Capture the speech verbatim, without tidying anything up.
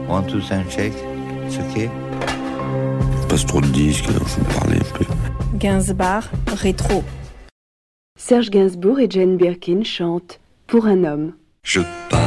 One, two, sound check. C'est ok. Passe trop de disques, il faut me parler un peu. Gainsbourg, rétro. Serge Gainsbourg et Jane Birkin chantent Pour un homme. Je pars.